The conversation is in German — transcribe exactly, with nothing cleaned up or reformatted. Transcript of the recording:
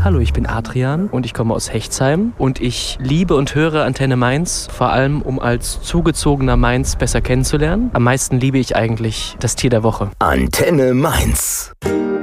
Hallo, ich bin Adrian und ich komme aus Hechtsheim und ich liebe und höre Antenne Mainz, vor allem um als zugezogener Mainz besser kennenzulernen. Am meisten liebe ich eigentlich das Tier der Woche. Antenne Mainz.